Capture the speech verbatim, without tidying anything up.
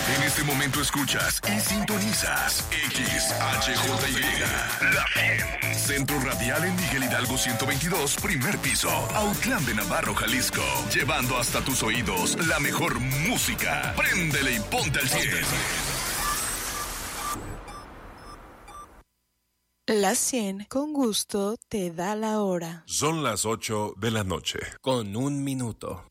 En este momento escuchas y sintonizas X H J Y, La cien. Centro Radial en Miguel Hidalgo ciento veintidós, primer piso, Autlán de Navarro, Jalisco. Llevando hasta tus oídos la mejor música. Préndele y ponte al cien. La cien, con gusto, te da la hora. Son las ocho de la noche. Con un minuto.